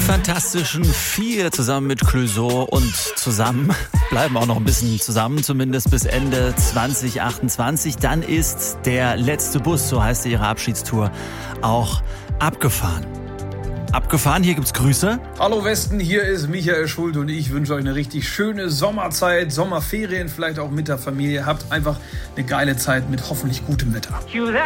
Fantastischen Vier zusammen mit Clouseau und zusammen bleiben auch noch ein bisschen zusammen, zumindest bis Ende 2028. Dann ist der letzte Bus, so heißt ihre Abschiedstour, auch abgefahren. Abgefahren, hier gibt's Grüße. Hallo Westen, hier ist Michael Schulte und ich wünsche euch eine richtig schöne Sommerzeit, Sommerferien, vielleicht auch mit der Familie. Habt einfach eine geile Zeit mit hoffentlich gutem Wetter.